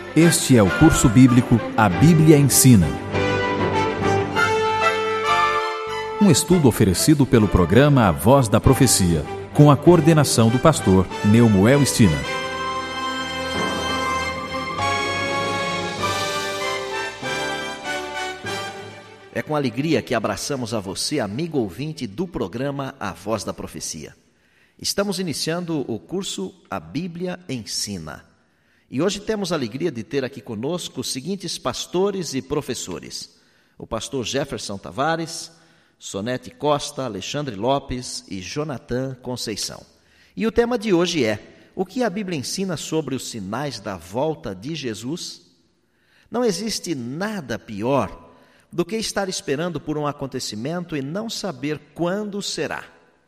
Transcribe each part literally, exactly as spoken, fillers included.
Este é o curso bíblico A Bíblia Ensina. Um estudo oferecido pelo programa A Voz da Profecia, com a coordenação do pastor Neumoel Stina. É com alegria que abraçamos a você, amigo ouvinte do programa A Voz da Profecia. Estamos iniciando o curso A Bíblia Ensina. E hoje temos a alegria de ter aqui conosco os seguintes pastores e professores: o pastor Jefferson Tavares, Sonete Costa, Alexandre Lopes e Jonathan Conceição. E o tema de hoje é: o que a Bíblia ensina sobre os sinais da volta de Jesus? Não existe nada pior do que estar esperando por um acontecimento e não saber quando será.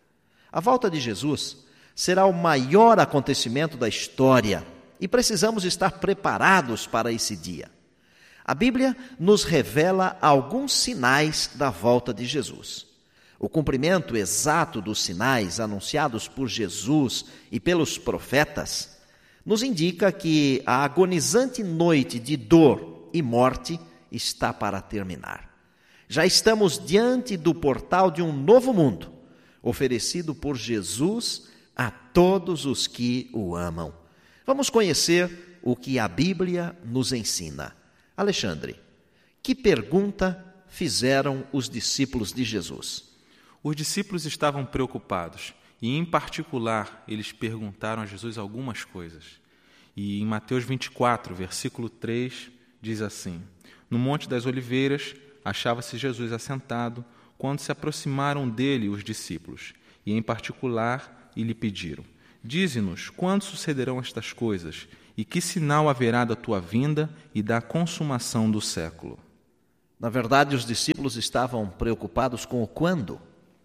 A volta de Jesus será o maior acontecimento da história e precisamos estar preparados para esse dia. A Bíblia nos revela alguns sinais da volta de Jesus. O cumprimento exato dos sinais anunciados por Jesus e pelos profetas nos indica que a agonizante noite de dor e morte está para terminar. Já estamos diante do portal de um novo mundo, oferecido por Jesus a todos os que o amam. Vamos conhecer o que a Bíblia nos ensina. Alexandre, que pergunta fizeram os discípulos de Jesus? Os discípulos estavam preocupados e, em particular, eles perguntaram a Jesus algumas coisas. E em Mateus vinte e quatro, versículo três, diz assim: No Monte das Oliveiras achava-se Jesus assentado, quando se aproximaram dele os discípulos, e em particular e lhe pediram: Dize-nos quando sucederão estas coisas, e que sinal haverá da tua vinda e da consumação do século. Na verdade, os discípulos estavam preocupados com o quando.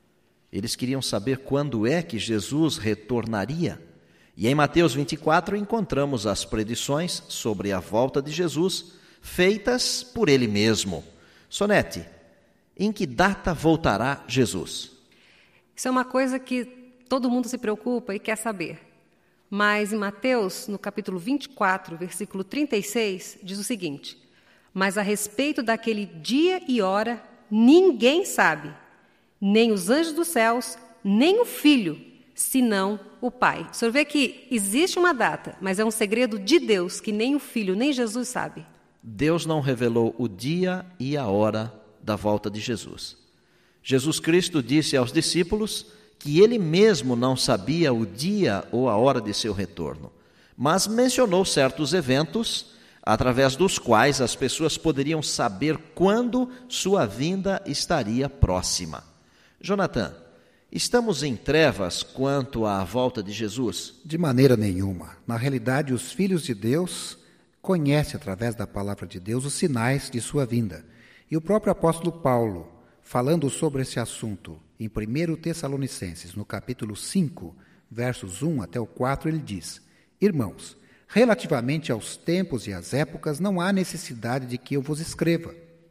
Eles queriam saber quando é que Jesus retornaria. E em Mateus vinte e quatro encontramos as predições sobre a volta de Jesus, feitas por ele mesmo. Sonete, em que data voltará Jesus? Isso é uma coisa que todo mundo se preocupa e quer saber. Mas em Mateus, no capítulo vinte e quatro, versículo trinta e seis, diz o seguinte: Mas a respeito daquele dia e hora, ninguém sabe, nem os anjos dos céus, nem o Filho, senão o Pai. O senhor vê que existe uma data, mas é um segredo de Deus que nem o Filho, nem Jesus sabe. Deus não revelou o dia e a hora da volta de Jesus. Jesus Cristo disse aos discípulos que ele mesmo não sabia o dia ou a hora de seu retorno, mas mencionou certos eventos através dos quais as pessoas poderiam saber quando sua vinda estaria próxima. Jonathan, estamos em trevas quanto à volta de Jesus? De maneira nenhuma. Na realidade, os filhos de Deus conhecem, através da palavra de Deus, os sinais de sua vinda. E o próprio apóstolo Paulo, falando sobre esse assunto, em primeiro Tessalonicenses, no capítulo cinco, versos um até o quatro, ele diz: Irmãos, relativamente aos tempos e às épocas, não há necessidade de que eu vos escreva,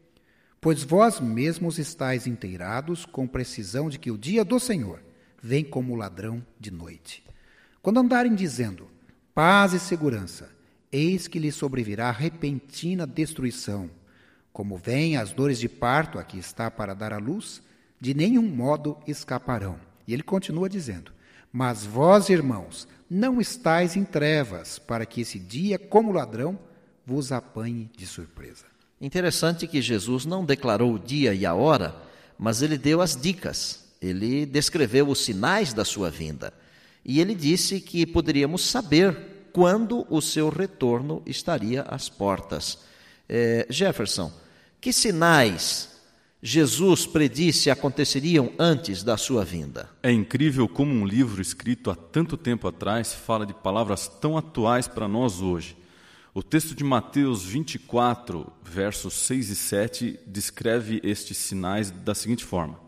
pois vós mesmos estáis inteirados com precisão de que o dia do Senhor vem como ladrão de noite. Quando andarem dizendo paz e segurança, eis que lhes sobrevirá repentina destruição. Como vêm as dores de parto, aqui está para dar à luz, de nenhum modo escaparão. E ele continua dizendo: Mas vós, irmãos, não estáis em trevas, para que esse dia, como ladrão, vos apanhe de surpresa. Interessante que Jesus não declarou o dia e a hora, mas ele deu as dicas. Ele descreveu os sinais da sua vinda. E ele disse que poderíamos saber quando o seu retorno estaria às portas. É, Jefferson, que sinais Jesus predisse aconteceriam antes da sua vinda? É incrível como um livro escrito há tanto tempo atrás fala de palavras tão atuais para nós hoje. O texto de Mateus vinte e quatro, versos seis e sete, descreve estes sinais da seguinte forma: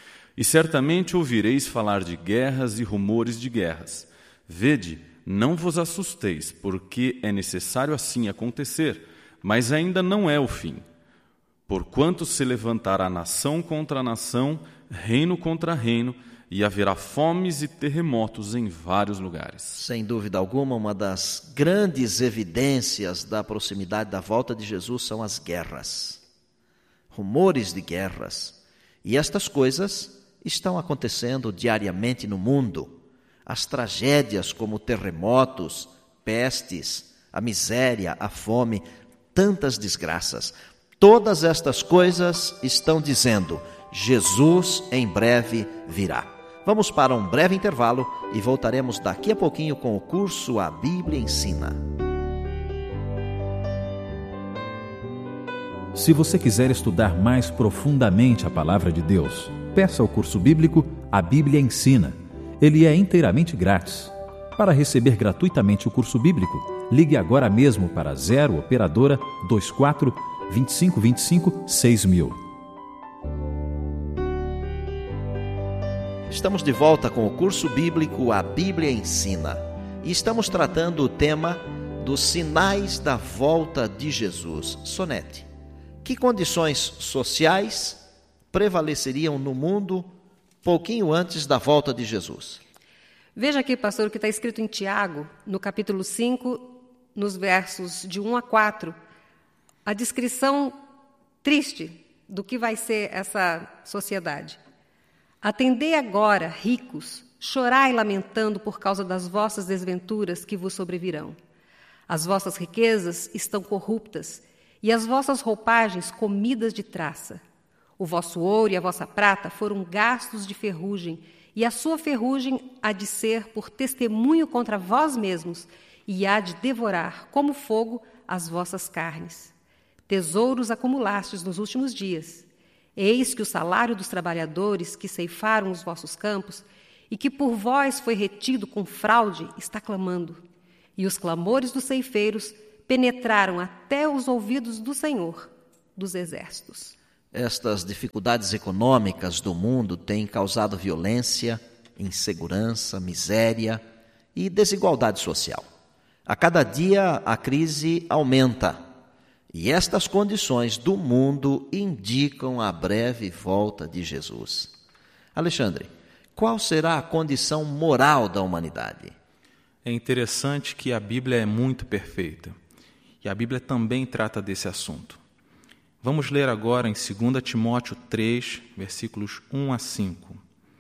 E certamente ouvireis falar de guerras e rumores de guerras. Vede, não vos assusteis, porque é necessário assim acontecer, mas ainda não é o fim. Porquanto se levantará nação contra nação, reino contra reino, e haverá fomes e terremotos em vários lugares. Sem dúvida alguma, uma das grandes evidências da proximidade da volta de Jesus são as guerras. Rumores de guerras. E estas coisas estão acontecendo diariamente no mundo. As tragédias como terremotos, pestes, a miséria, a fome, tantas desgraças. Todas estas coisas estão dizendo: Jesus em breve virá. Vamos para um breve intervalo e voltaremos daqui a pouquinho com o curso A Bíblia Ensina. Se você quiser estudar mais profundamente a Palavra de Deus, peça o curso bíblico A Bíblia Ensina. Ele é inteiramente grátis. Para receber gratuitamente o curso bíblico, ligue agora mesmo para zero operadora vinte e quatro, vinte e cinco, vinte e cinco, seis mil. Estamos de volta com o curso bíblico A Bíblia Ensina e estamos tratando o tema dos sinais da volta de Jesus. Sonete, que condições sociais prevaleceriam no mundo pouquinho antes da volta de Jesus? Veja aqui, pastor, o que está escrito em Tiago, no capítulo cinco, nos versos de um a quatro, a descrição triste do que vai ser essa sociedade. Atendei agora, ricos, chorai lamentando por causa das vossas desventuras que vos sobrevirão. As vossas riquezas estão corruptas, e as vossas roupagens comidas de traça. O vosso ouro e a vossa prata foram gastos de ferrugem, e a sua ferrugem há de ser por testemunho contra vós mesmos, e há de devorar, como fogo, as vossas carnes. Tesouros acumulastes nos últimos dias. Eis que o salário dos trabalhadores que ceifaram os vossos campos, e que por vós foi retido com fraude, está clamando. E os clamores dos ceifeiros penetraram até os ouvidos do Senhor dos Exércitos. Estas dificuldades econômicas do mundo têm causado violência, insegurança, miséria e desigualdade social. A cada dia a crise aumenta e estas condições do mundo indicam a breve volta de Jesus. Alexandre, qual será a condição moral da humanidade? É interessante que a Bíblia é muito perfeita e a Bíblia também trata desse assunto. Vamos ler agora em dois Timóteo três, versículos um a cinco.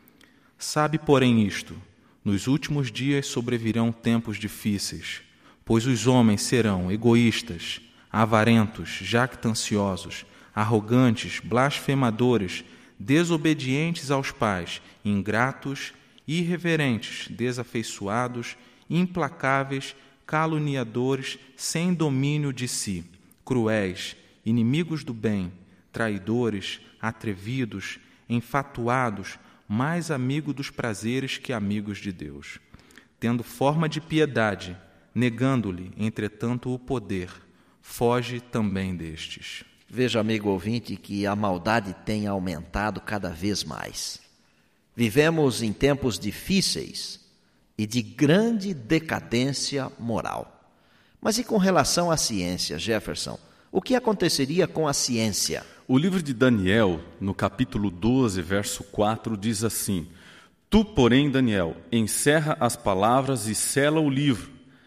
Sabe, porém, isto: nos últimos dias sobrevirão tempos difíceis, pois os homens serão egoístas, avarentos, jactanciosos, arrogantes, blasfemadores, desobedientes aos pais, ingratos, irreverentes, desafeiçoados, implacáveis, caluniadores, sem domínio de si, cruéis, inimigos do bem, traidores, atrevidos, enfatuados, mais amigo dos prazeres que amigos de Deus, tendo forma de piedade, negando-lhe, entretanto, o poder, foge também destes. Veja, amigo ouvinte, que a maldade tem aumentado cada vez mais. Vivemos em tempos difíceis e de grande decadência moral. Mas e com relação à ciência, Jefferson? O que aconteceria com a ciência? O livro de Daniel, no capítulo doze, verso quatro, diz assim: Tu, porém, Daniel, encerra as palavras e sela o livro,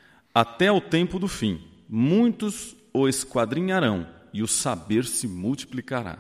até o tempo do fim. Muitos o esquadrinharão, e o saber se multiplicará.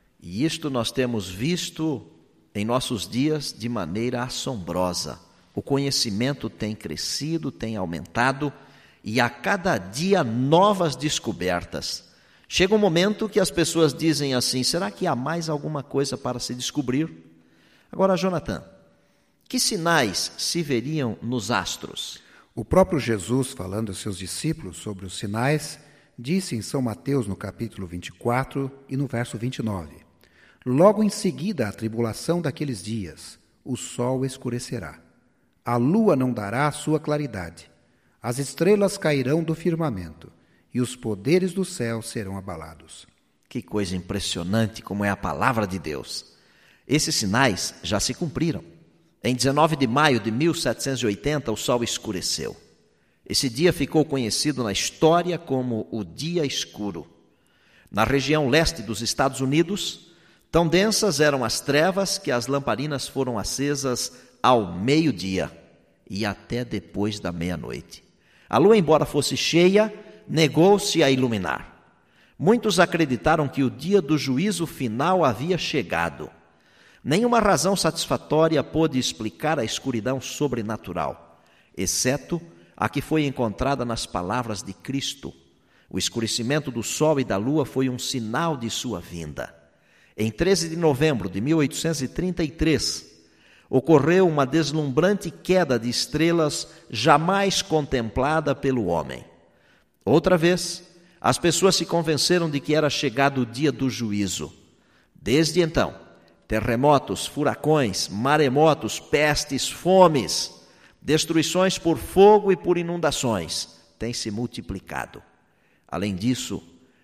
E isto nós temos visto em nossos dias de maneira assombrosa. O conhecimento tem crescido, tem aumentado, e a cada dia novas descobertas. Chega um momento que as pessoas dizem assim: será que há mais alguma coisa para se descobrir? Agora, Jonathan, que sinais se veriam nos astros? O próprio Jesus, falando aos seus discípulos sobre os sinais, disse em São Mateus, no capítulo vinte e quatro e no verso vinte e nove: Logo em seguida à tribulação daqueles dias, o sol escurecerá, a lua não dará a sua claridade, as estrelas cairão do firmamento, e os poderes do céu serão abalados. Que coisa impressionante como é a palavra de Deus. Esses sinais já se cumpriram. Em dezenove de maio de mil setecentos e oitenta, o sol escureceu. Esse dia ficou conhecido na história como o Dia Escuro. Na região leste dos Estados Unidos, Tão densas eram as trevas que as lamparinas foram acesas ao meio-dia e até depois da meia-noite. A lua, embora fosse cheia, negou-se a iluminar. Muitos acreditaram que o dia do juízo final havia chegado. Nenhuma razão satisfatória pôde explicar a escuridão sobrenatural, exceto a que foi encontrada nas palavras de Cristo. O escurecimento do sol e da lua foi um sinal de sua vinda. Em treze de novembro de mil oitocentos e trinta e três, ocorreu uma deslumbrante queda de estrelas jamais contemplada pelo homem. Outra vez, as pessoas se convenceram de que era chegado o dia do juízo. Desde então, terremotos, furacões, maremotos, pestes, fomes, destruições por fogo e por inundações têm se multiplicado. Além disso,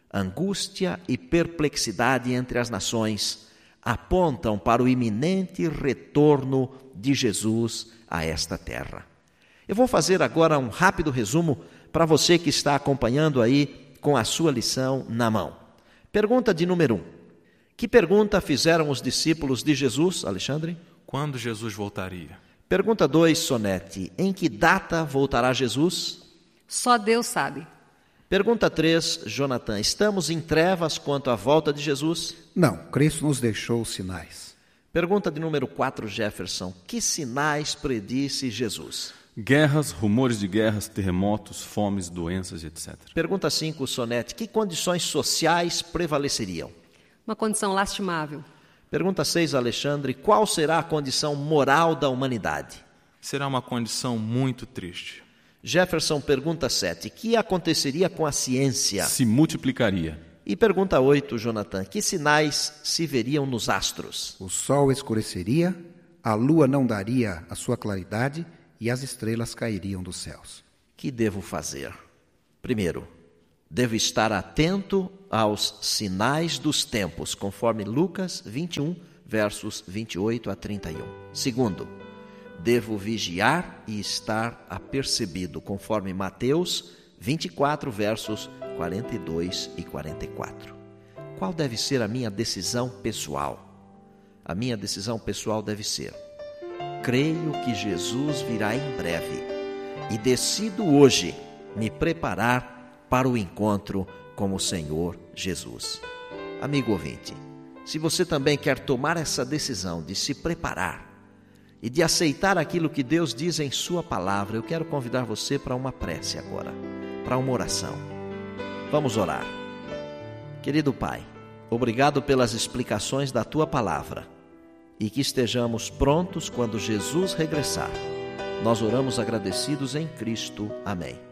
angústia e perplexidade entre as nações apontam para o iminente retorno de Jesus a esta terra. Eu vou fazer agora um rápido resumo para você que está acompanhando aí com a sua lição na mão. Pergunta de número um. Que pergunta fizeram os discípulos de Jesus, Alexandre? Quando Jesus voltaria? Pergunta dois, Sonete. Em que data voltará Jesus? Só Deus sabe. Pergunta três, Jonathan. Estamos em trevas quanto à volta de Jesus? Não, Cristo nos deixou os sinais. Pergunta de número quatro, Jefferson. Que sinais predisse Jesus? Guerras, rumores de guerras, terremotos, fomes, doenças, etcétera. Pergunta cinco, Sonete. Que condições sociais prevaleceriam? Uma condição lastimável. Pergunta seis, Alexandre. Qual será a condição moral da humanidade? Será uma condição muito triste. Jefferson, pergunta sete. Que aconteceria com a ciência? Se multiplicaria. E pergunta oito, Jonathan. Que sinais se veriam nos astros? O sol escureceria, a lua não daria a sua claridade e as estrelas cairiam dos céus. Que devo fazer? Primeiro, devo estar atento aos sinais dos tempos, conforme Lucas vinte e um, versos vinte e oito a trinta e um. Segundo, devo vigiar e estar apercebido, conforme Mateus vinte e quatro, versos quarenta e dois e quarenta e quatro. Qual deve ser a minha decisão pessoal? A minha decisão pessoal deve ser: creio que Jesus virá em breve e decido hoje me preparar para o encontro com o Senhor Jesus. Amigo ouvinte, se você também quer tomar essa decisão de se preparar e de aceitar aquilo que Deus diz em sua palavra, eu quero convidar você para uma prece agora, para uma oração. Vamos orar. Querido Pai, obrigado pelas explicações da Tua palavra e que estejamos prontos quando Jesus regressar. Nós oramos agradecidos em Cristo. Amém.